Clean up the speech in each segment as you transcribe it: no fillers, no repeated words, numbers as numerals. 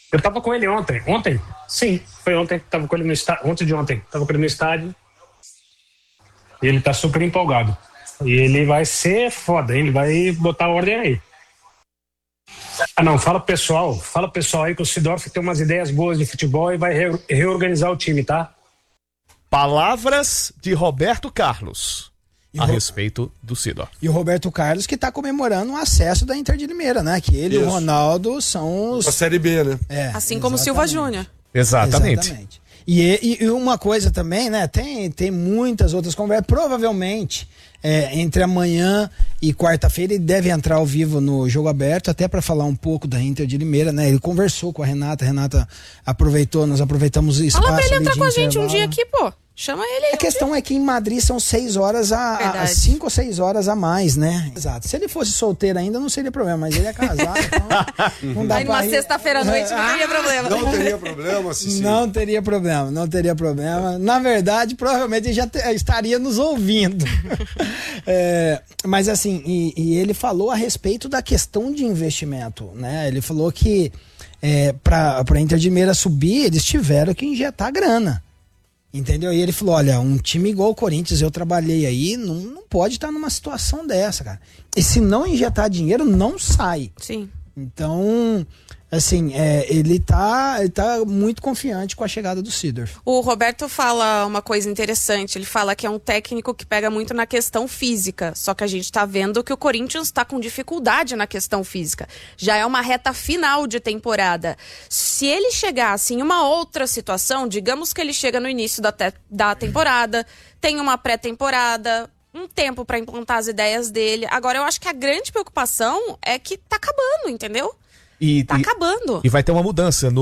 Eu tava com ele ontem. Ontem? Sim, foi ontem. Tava com ele no estádio. Ontem de ontem. Tava com ele no estádio. E ele tá super empolgado. E ele vai ser foda, hein? Ele vai botar ordem aí. Ah, não, fala pro pessoal aí que o Seedorf tem umas ideias boas de futebol e vai reorganizar o time, tá? Palavras de Roberto Carlos a respeito do Seedorf. E o Roberto Carlos que tá comemorando o acesso da Inter de Limeira, né? Que ele e o Ronaldo são os... A Série B, né? Assim como o Silva Júnior. Exatamente. E uma coisa também, né? Tem muitas outras conversas. Provavelmente, entre amanhã e quarta-feira, ele deve entrar ao vivo no Jogo Aberto, até para falar um pouco da Inter de Limeira, né? Ele conversou com a Renata aproveitou, nós aproveitamos o espaço. Fala pra ele entrar com a gente um dia aqui, pô. Chama ele aí. A questão é que em Madrid são 6 horas a 5 ou 6 horas a mais, né? Exato. Se ele fosse solteiro ainda, não seria problema, mas ele é casado, então não dá aí numa sexta-feira à noite não teria problema. Não teria problema, Cici. Não teria problema. Na verdade, provavelmente ele já estaria nos ouvindo. Mas assim, e ele falou a respeito da questão de investimento, né? Ele falou que para a Inter de Limeira subir, eles tiveram que injetar grana. Entendeu? E ele falou, olha, um time igual o Corinthians, eu trabalhei aí, não pode estar numa situação dessa, cara. E se não injetar dinheiro, não sai. Sim. Então, assim, ele tá muito confiante com a chegada do Seedorf. O Roberto fala uma coisa interessante, ele fala que é um técnico que pega muito na questão física, só que a gente tá vendo que o Corinthians tá com dificuldade na questão física. Já é uma reta final de temporada. Se ele chegasse em uma outra situação, digamos que ele chega no início da temporada, tem uma pré-temporada, um tempo para implantar as ideias dele. Agora, eu acho que a grande preocupação é que tá acabando, entendeu? Tá acabando. E vai ter uma mudança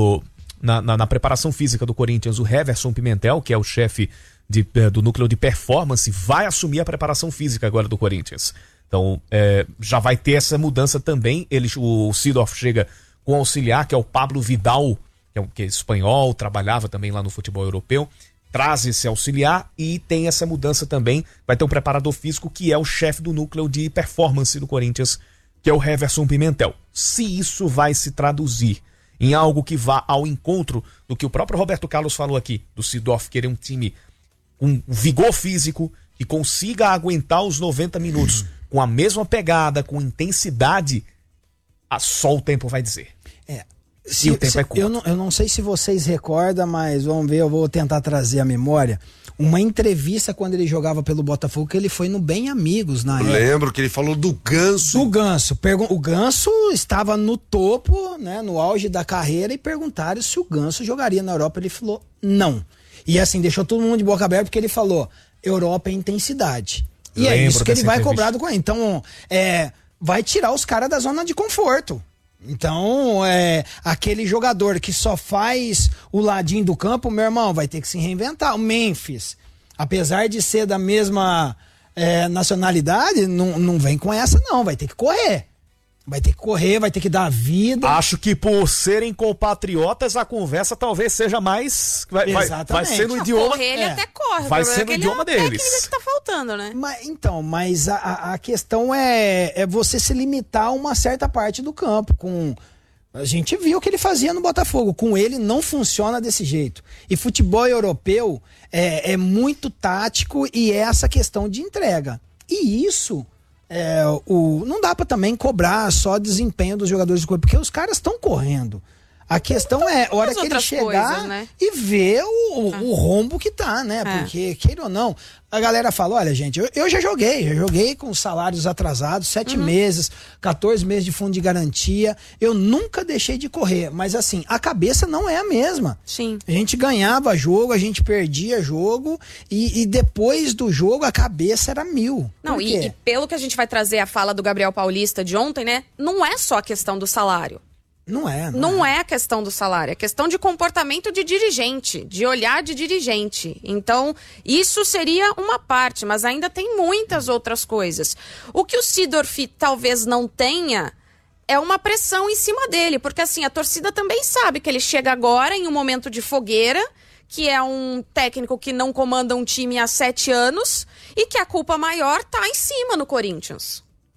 na preparação física do Corinthians. O Heverson Pimentel, que é o chefe do núcleo de performance, vai assumir a preparação física agora do Corinthians. Então, já vai ter essa mudança também. O Seedorf chega com o auxiliar, que é o Pablo Vidal, que é espanhol, trabalhava também lá no futebol europeu. Traz esse auxiliar e tem essa mudança também. Vai ter um preparador físico que é o chefe do núcleo de performance do Corinthians, que é o Heverson Pimentel. Se isso vai se traduzir em algo que vá ao encontro do que o próprio Roberto Carlos falou aqui, do Seedorf querer um time com vigor físico, que consiga aguentar os 90 minutos com a mesma pegada, com intensidade, só o tempo vai dizer. O tempo é curto. Eu não sei se vocês recordam, mas vamos ver, eu vou tentar trazer a memória. Uma entrevista quando ele jogava pelo Botafogo, que ele foi no Bem Amigos na época. Lembro que ele falou do Ganso. Do Ganso. O Ganso estava no topo, né, no auge da carreira, e perguntaram se o Ganso jogaria na Europa. Ele falou não. E assim, deixou todo mundo de boca aberta, porque ele falou, Europa é intensidade. E é isso que ele vai cobrar do Corinthians. Então, vai tirar os caras da zona de conforto. Então, aquele jogador que só faz o ladinho do campo, meu irmão, vai ter que se reinventar. O Memphis, apesar de ser da mesma nacionalidade, não vem com essa não, vai ter que correr. Vai ter que correr, vai ter que dar vida. Acho que por serem compatriotas, a conversa talvez seja mais... Vai ser no idioma... Correr, ele até corre. Vai ser no idioma deles. Que tá faltando, né? Mas a questão é você se limitar a uma certa parte do campo. A gente viu o que ele fazia no Botafogo. Com ele não funciona desse jeito. E futebol europeu é muito tático e é essa questão de entrega. E isso... não dá pra também cobrar só desempenho dos jogadores do corpo, porque os caras estão correndo. A questão é a hora que ele chegar coisas, né? E ver o rombo que tá, né? Porque, queira ou não, a galera fala, olha, gente, eu já joguei com salários atrasados, 7 meses, 14 meses de fundo de garantia, eu nunca deixei de correr, mas assim, a cabeça não é a mesma. Sim. A gente ganhava jogo, a gente perdia jogo, e depois do jogo a cabeça era 1000. Não, e pelo que a gente vai trazer a fala do Gabriel Paulista de ontem, né? Não é só a questão do salário. Não é a questão do salário, é questão de comportamento de dirigente, de olhar de dirigente. Então, isso seria uma parte, mas ainda tem muitas outras coisas. O que o Seedorf talvez não tenha é uma pressão em cima dele, porque assim, a torcida também sabe que ele chega agora em um momento de fogueira, que é um técnico que não comanda um time há 7 anos e que a culpa maior tá em cima no Corinthians.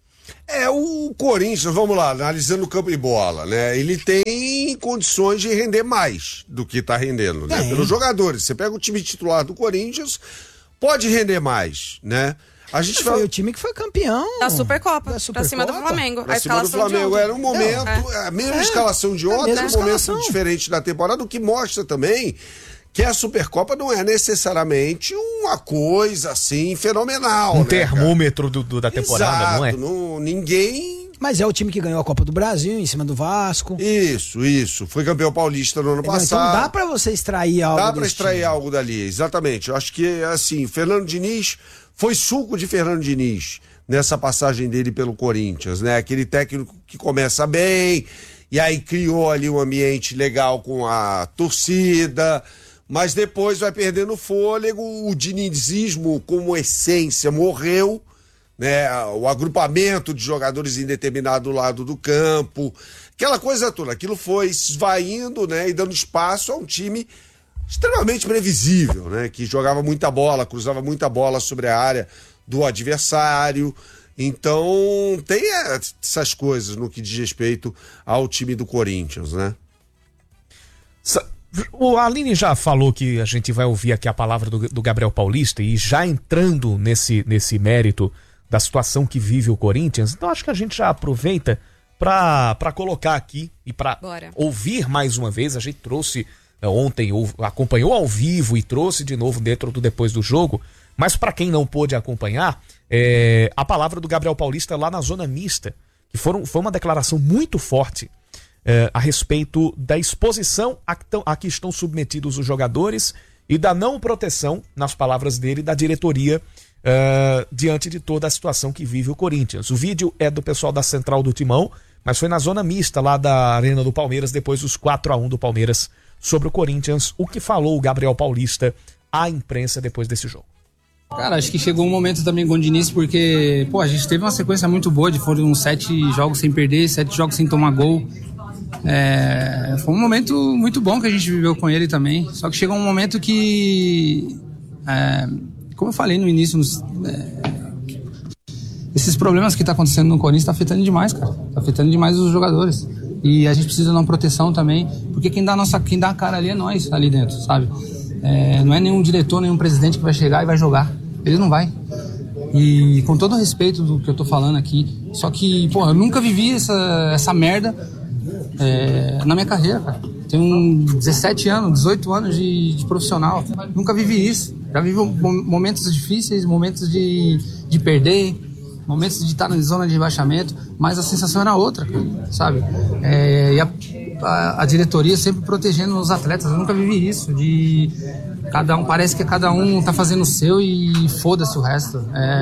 O Corinthians, vamos lá, analisando o campo de bola, né? Ele tem condições de render mais do que tá rendendo, né? Pelos jogadores. Você pega o time titular do Corinthians, pode render mais, né? A gente Foi o time que foi campeão Da Supercopa, da pra cima do Flamengo. Pra cima do Flamengo era um momento, a mesma escalação de ontem, um momento diferente da temporada, o que mostra também que a Supercopa não é necessariamente uma coisa assim fenomenal. Um termômetro da temporada, Exato, não é? Ninguém. Mas é o time que ganhou a Copa do Brasil em cima do Vasco. Isso. Foi campeão paulista no ano passado. Então dá pra você extrair algo Dá pra extrair algo dali, exatamente. Eu acho que, assim, Fernando Diniz foi suco de Fernando Diniz nessa passagem dele pelo Corinthians, né? Aquele técnico que começa bem e aí criou ali um ambiente legal com a torcida, mas depois vai perdendo fôlego, o dinizismo como essência morreu, né? O agrupamento de jogadores em determinado lado do campo, aquela coisa toda, aquilo foi esvaindo, né? E dando espaço a um time extremamente previsível, né? Que jogava muita bola, cruzava muita bola sobre a área do adversário. Então tem essas coisas no que diz respeito ao time do Corinthians, né? O Aline já falou que a gente vai ouvir aqui a palavra do Gabriel Paulista, e já entrando nesse mérito da situação que vive o Corinthians, então acho que a gente já aproveita para colocar aqui e para ouvir mais uma vez. A gente trouxe ontem, acompanhou ao vivo e trouxe de novo dentro do depois do jogo, mas para quem não pôde acompanhar, a palavra do Gabriel Paulista lá na zona mista, que foi uma declaração muito forte a respeito da exposição a que estão submetidos os jogadores e da não proteção, nas palavras dele, da diretoria diante de toda a situação que vive o Corinthians. O vídeo é do pessoal da Central do Timão, mas foi na zona mista lá da Arena do Palmeiras, depois dos 4-1 do Palmeiras sobre o Corinthians. O que falou o Gabriel Paulista à imprensa depois desse jogo? Cara, acho que chegou um momento também com o Diniz, porque a gente teve uma sequência muito boa, foram 7 jogos sem perder, 7 jogos sem tomar gol. Foi um momento muito bom que a gente viveu com ele também, só que chegou um momento que, como eu falei no início, esses problemas que tá acontecendo no Corinthians tá afetando demais, cara, tá afetando demais os jogadores, e a gente precisa de uma proteção também, porque quem dá a cara ali é nós, ali dentro, sabe? Não é nenhum diretor, nenhum presidente que vai chegar e vai jogar, ele não vai. E com todo o respeito do que eu tô falando aqui, só que, eu nunca vivi essa merda na minha carreira, cara. Tenho 17 anos, 18 anos de profissional. Nunca vivi isso. Já vivi momentos difíceis, momentos de perder, momentos de estar na zona de rebaixamento, mas a sensação era outra, sabe? E a diretoria sempre protegendo os atletas. Eu nunca vivi isso, parece que cada um tá fazendo o seu e foda-se o resto.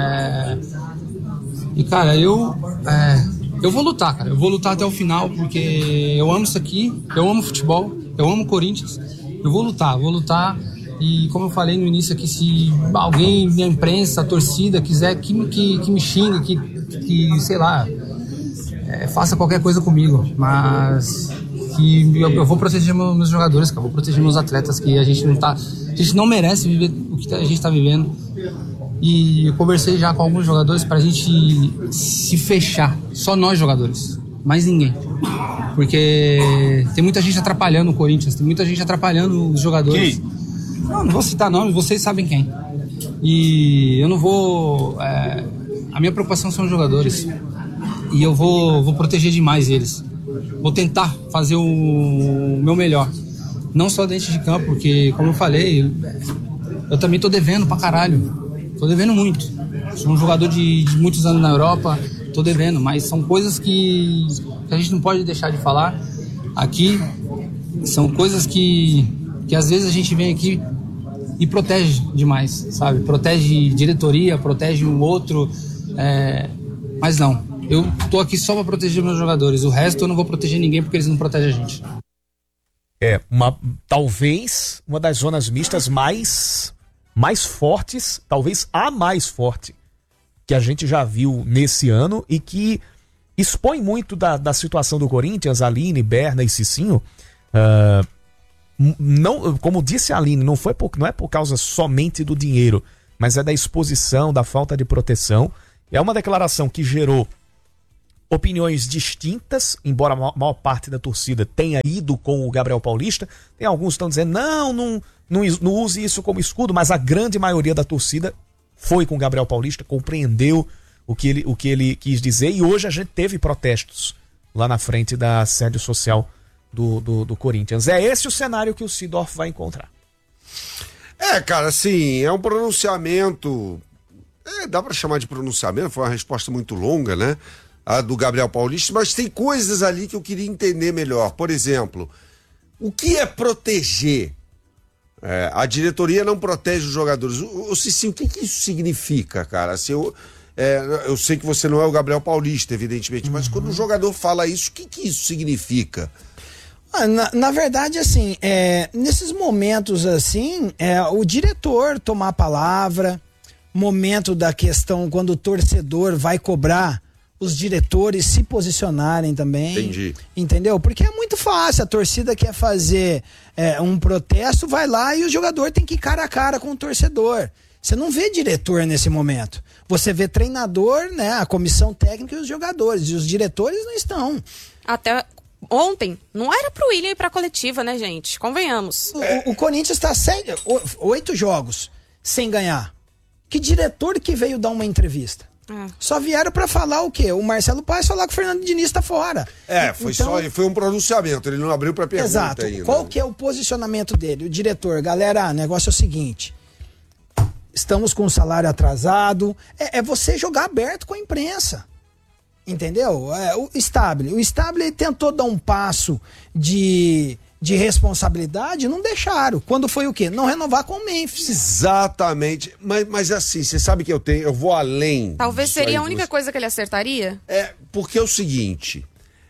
E, cara, eu vou lutar, cara. Eu vou lutar até o final, porque eu amo isso aqui, eu amo futebol, eu amo Corinthians. Eu vou lutar. E como eu falei no início aqui, se alguém da imprensa, a torcida, quiser que me xingue, que sei lá, faça qualquer coisa comigo. Mas que eu vou proteger meus jogadores, cara. Vou proteger meus atletas, que a gente não merece viver o que a gente tá vivendo. E eu conversei já com alguns jogadores pra gente se fechar. Só nós jogadores, mais ninguém. Porque tem muita gente atrapalhando o Corinthians, tem muita gente atrapalhando os jogadores. Não vou citar nomes, vocês sabem quem. E eu não vou... a minha preocupação são os jogadores. E eu vou proteger demais eles. Vou tentar fazer o meu melhor. Não só dentro de campo, porque, como eu falei, eu também tô devendo pra caralho. Tô devendo muito. Sou um jogador de muitos anos na Europa, tô devendo, mas são coisas que a gente não pode deixar de falar aqui. São coisas que às vezes a gente vem aqui e protege demais, sabe? Protege diretoria, protege um outro, mas não. Eu tô aqui só pra proteger meus jogadores. O resto eu não vou proteger ninguém, porque eles não protegem a gente. Talvez uma das zonas mistas mais fortes, talvez a mais forte que a gente já viu nesse ano, e que expõe muito da situação do Corinthians. Aline, Berna e Cicinho. Não, como disse a Aline, não é por causa somente do dinheiro, mas é da exposição, da falta de proteção. É uma declaração que gerou opiniões distintas, embora a maior parte da torcida tenha ido com o Gabriel Paulista. Tem alguns que estão dizendo, não use isso como escudo, mas a grande maioria da torcida foi com o Gabriel Paulista, compreendeu o que ele quis dizer, e hoje a gente teve protestos lá na frente da sede social do Corinthians. É esse o cenário que o Seedorf vai encontrar. Cara, assim, é um pronunciamento, dá pra chamar de pronunciamento, foi uma resposta muito longa, né, a do Gabriel Paulista, mas tem coisas ali que eu queria entender melhor. Por exemplo, o que é proteger? A diretoria não protege os jogadores. Cicinho, o que isso significa, cara? Assim, eu sei que você não é o Gabriel Paulista, evidentemente, mas quando o jogador fala isso, o que isso significa? Na verdade, assim, nesses momentos assim, o diretor tomar a palavra, momento da questão quando o torcedor vai cobrar, os diretores se posicionarem também. Entendi. Entendeu? Porque é muito fácil, a torcida quer fazer um protesto, vai lá e o jogador tem que ir cara a cara com o torcedor. Você não vê diretor nesse momento. Você vê treinador, né, a comissão técnica e os jogadores. E os diretores não estão. Até ontem, não era pro William ir pra coletiva, né, gente? Convenhamos. O Corinthians está 8 jogos sem ganhar. Que diretor que veio dar uma entrevista? Só vieram pra falar o quê? O Marcelo Paes falar que o Fernando Diniz tá fora. Foi um pronunciamento, ele não abriu pra pergunta. Exato. Ainda. Qual que é o posicionamento dele? O diretor, galera, o negócio é o seguinte, estamos com o salário atrasado, é você jogar aberto com a imprensa. Entendeu? O Stabile tentou dar um passo de responsabilidade, não deixaram. Quando foi o quê? Não renovar com o Memphis. Exatamente. Mas assim, você sabe que eu vou além. Talvez seria a única coisa que ele acertaria? Porque é o seguinte,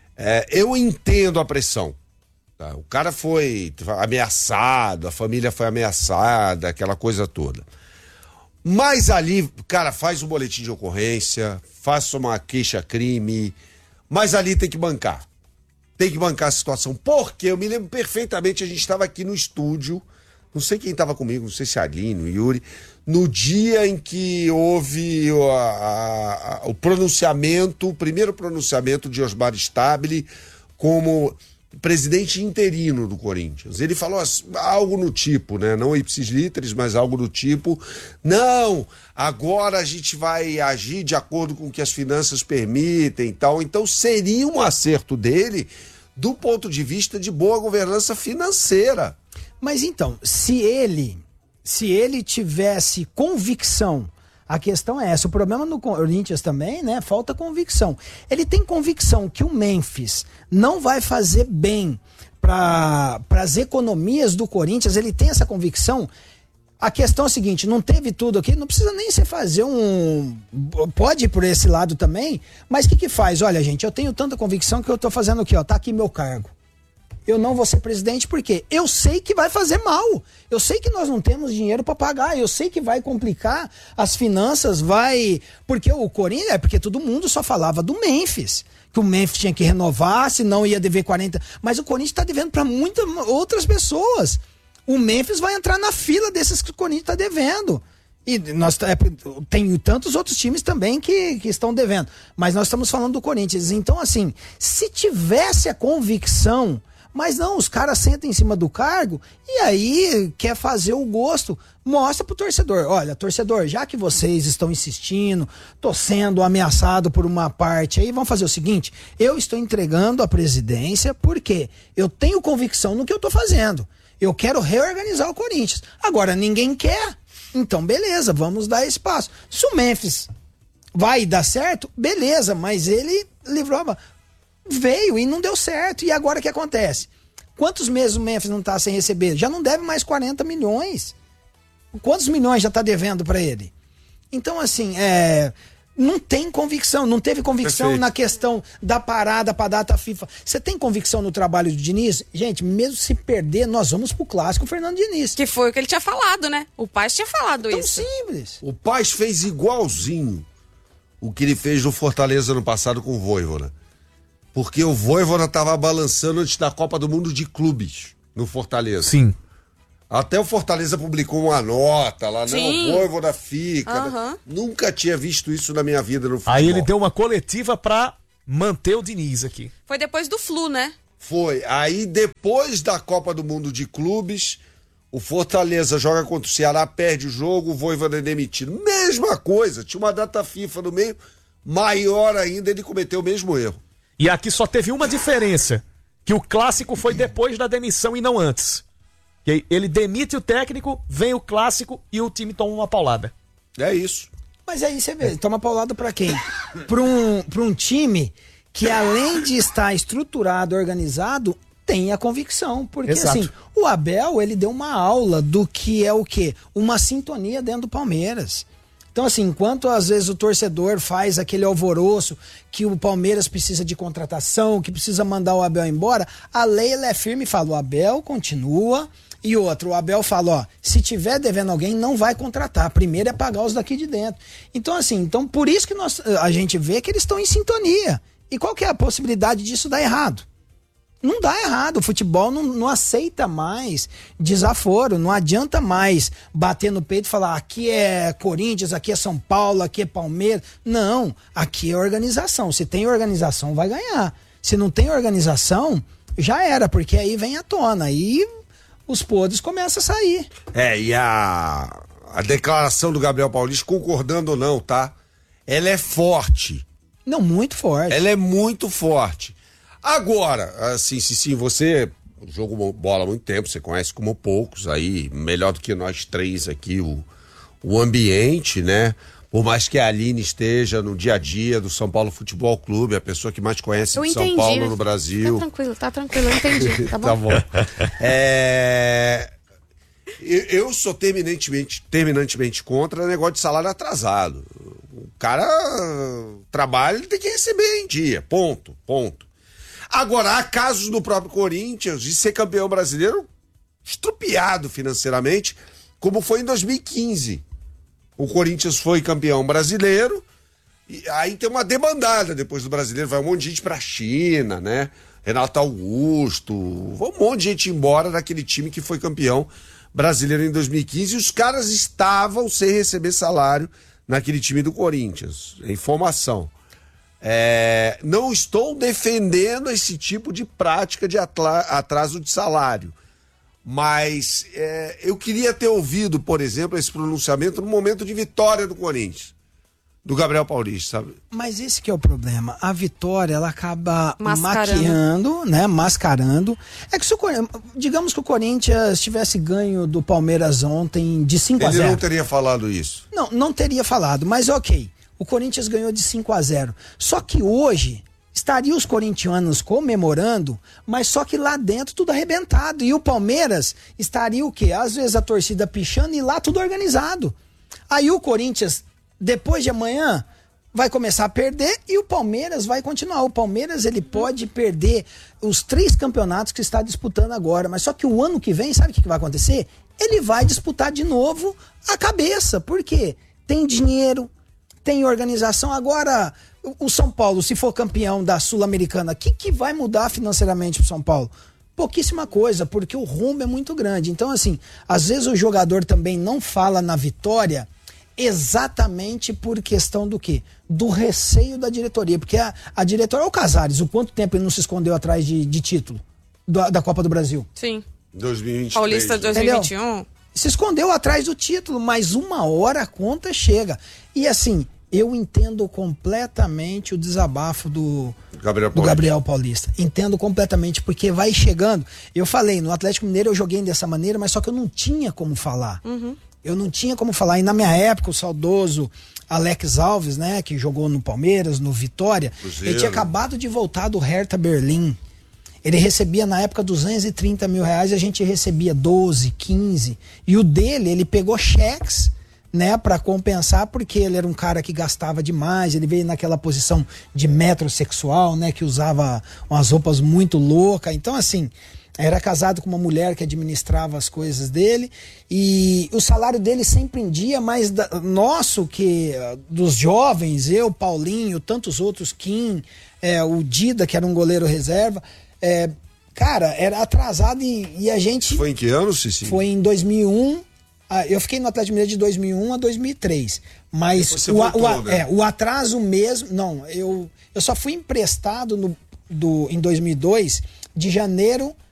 eu entendo a pressão. Tá? O cara foi ameaçado, a família foi ameaçada, aquela coisa toda. Mas ali, cara, faz um boletim de ocorrência, faça uma queixa-crime, mas ali tem que bancar. Tem que bancar a situação. Porque eu me lembro perfeitamente, a gente estava aqui no estúdio, não sei quem estava comigo, não sei se é Aline, Yuri, no dia em que houve o pronunciamento, o primeiro pronunciamento de Osmar Stabile como presidente interino do Corinthians. Ele falou algo no tipo, né? Não ipsis literis, mas algo do tipo, não, agora a gente vai agir de acordo com o que as finanças permitem e tal. Então seria um acerto dele do ponto de vista de boa governança financeira. Mas então, se ele tivesse convicção, a questão é essa, o problema no Corinthians também, né, falta convicção. Ele tem convicção que o Memphis não vai fazer bem para as economias do Corinthians, ele tem essa convicção. A questão é a seguinte, não teve tudo aqui, não precisa nem você fazer pode ir por esse lado também, mas o que faz? Olha, gente, eu tenho tanta convicção que eu tô fazendo aqui, ó, tá aqui meu cargo. Eu não vou ser presidente porque eu sei que vai fazer mal. Eu sei que nós não temos dinheiro para pagar. Eu sei que vai complicar as finanças, porque o Corinthians, porque todo mundo só falava do Memphis. Que o Memphis tinha que renovar, senão ia dever 40. Mas o Corinthians está devendo para muitas outras pessoas. O Memphis vai entrar na fila desses que o Corinthians está devendo. E tem tantos outros times também que estão devendo. Mas nós estamos falando do Corinthians. Então, assim, se tivesse a convicção. Mas não, os caras sentam em cima do cargo e aí quer fazer o gosto. Mostra pro torcedor. Olha, torcedor, já que vocês estão insistindo, tô sendo ameaçado por uma parte aí, vamos fazer o seguinte, eu estou entregando a presidência porque eu tenho convicção no que eu tô fazendo. Eu quero reorganizar o Corinthians. Agora, ninguém quer. Então, beleza, vamos dar espaço. Se o Memphis vai dar certo, beleza, mas ele livrou veio e não deu certo. E agora o que acontece? Quantos meses o Memphis não está sem receber? Já não deve mais 40 milhões. Quantos milhões já está devendo para ele? Então, assim, não tem convicção. Não teve convicção Perfeito. Na questão da parada para a data FIFA. Você tem convicção no trabalho do Diniz? Gente, mesmo se perder, nós vamos pro clássico Fernando Diniz. Que foi o que ele tinha falado, né? O Paes tinha falado Tão isso. simples. O Paes fez igualzinho o que ele fez no Fortaleza no passado com o Vojvoda. Porque o Vojvoda estava balançando antes da Copa do Mundo de clubes no Fortaleza. Sim. Até o Fortaleza publicou uma nota lá, Sim. não, o Vojvoda fica. Uhum. Nunca tinha visto isso na minha vida no futebol. Aí ele deu uma coletiva pra manter o Diniz aqui. Foi depois do Flu, né? Foi. Aí depois da Copa do Mundo de Clubes, o Fortaleza joga contra o Ceará, perde o jogo, o Vojvoda é demitido. Mesma coisa, tinha uma data FIFA no meio, maior ainda, ele cometeu o mesmo erro. E aqui só teve uma diferença, que o clássico foi depois da demissão e não antes. Que ele demite o técnico, vem o clássico e o time toma uma paulada. É isso. Mas aí você vê, toma paulada pra quem? Pra um time que, além de estar estruturado, organizado, tem a convicção. Porque, Exato. assim, o Abel, ele deu uma aula do que é o quê? Uma sintonia dentro do Palmeiras. Então, assim, enquanto às vezes o torcedor faz aquele alvoroço que o Palmeiras precisa de contratação, que precisa mandar o Abel embora, a lei ela é firme e fala, o Abel continua. E outro, o Abel fala, ó, se tiver devendo alguém, não vai contratar. Primeiro é pagar os daqui de dentro. Então, assim, por isso que a gente vê que eles estão em sintonia. E qual que é a possibilidade disso dar errado? Não dá errado, o futebol não aceita mais desaforo, não adianta mais bater no peito e falar aqui é Corinthians, aqui é São Paulo, aqui é Palmeiras. Não, aqui é organização. Se tem organização, vai ganhar. Se não tem organização, já era, porque aí vem à tona, aí os podres começam a sair. E a declaração do Gabriel Paulista, concordando ou não, tá? Ela é forte. Não, muito forte. Ela é muito forte. Agora, assim, sim, você jogou bola há muito tempo, você conhece como poucos aí, melhor do que nós três aqui, o ambiente, né? Por mais que a Aline esteja no dia a dia do São Paulo Futebol Clube, a pessoa que mais conhece de São Paulo no Brasil. Tá tranquilo, eu entendi, tá bom? Tá bom. Eu sou terminantemente contra negócio de salário atrasado. O cara trabalha, ele tem que receber em dia, ponto. Agora, há casos no próprio Corinthians de ser campeão brasileiro estrupiado financeiramente, como foi em 2015. O Corinthians foi campeão brasileiro, e aí tem uma debandada depois do brasileiro, vai um monte de gente pra China, né? Renato Augusto, vai um monte de gente embora daquele time que foi campeão brasileiro em 2015, e os caras estavam sem receber salário naquele time do Corinthians, em formação. Não estou defendendo esse tipo de prática de atraso de salário, mas eu queria ter ouvido, por exemplo, esse pronunciamento no momento de vitória do Corinthians, do Gabriel Paulista, sabe? Mas esse que é o problema. A vitória, ela acaba Mascarando. mascarando. É que digamos que o Corinthians tivesse ganho do Palmeiras ontem de 5-0. Ele não teria falado isso. Não teria falado, mas ok. O Corinthians ganhou de 5-0. Só que hoje estariam os corintianos comemorando, mas só que lá dentro tudo arrebentado. E o Palmeiras estaria o quê? Às vezes a torcida pichando e lá tudo organizado. Aí o Corinthians, depois de amanhã, vai começar a perder e o Palmeiras vai continuar. O Palmeiras, ele pode perder os 3 campeonatos que está disputando agora, mas só que o ano que vem, sabe o que vai acontecer? Ele vai disputar de novo a cabeça. Por quê? Tem dinheiro, tem organização. Agora, o São Paulo, se for campeão da Sul-Americana, o que vai mudar financeiramente pro São Paulo? Pouquíssima coisa, porque o rumo é muito grande. Então, assim, às vezes o jogador também não fala na vitória exatamente por questão do quê? Do receio da diretoria. Porque a diretoria é o Casares. O quanto tempo ele não se escondeu atrás de título da Copa do Brasil? Sim. 2023. Paulista 2021. Entendeu? Se escondeu atrás do título, mas uma hora a conta chega. E assim, eu entendo completamente o desabafo do Gabriel Paulista. Entendo completamente, porque vai chegando. Eu falei, no Atlético Mineiro eu joguei dessa maneira, mas só que eu não tinha como falar. Eu não tinha como falar. E na minha época, o saudoso Alex Alves, né, que jogou no Palmeiras, no Vitória, ele tinha acabado de voltar do Hertha Berlim. Ele recebia na época 230 mil reais e a gente recebia 12, 15. E o dele, ele pegou cheques, né, para compensar, porque ele era um cara que gastava demais, ele veio naquela posição de metrosexual, né, que usava umas roupas muito loucas. Então, assim, era casado com uma mulher que administrava as coisas dele e o salário dele sempre em dia, mas nosso, que dos jovens, eu, Paulinho, tantos outros, Kim, o Dida, que era um goleiro reserva, cara, era atrasado e a gente... Foi em que ano, Cici? Foi em 2001 Eu fiquei no Atlético Mineiro de 2001 a 2003. Mas você voltou, né? o atraso mesmo... Não, eu só fui emprestado em 2002, de janeiro